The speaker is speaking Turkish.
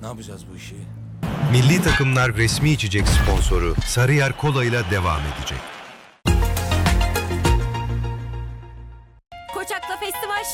Ne yapacağız bu işi? Milli takımlar resmi içecek sponsoru Sarıyer Kola ile devam edecek. Koçak'la festival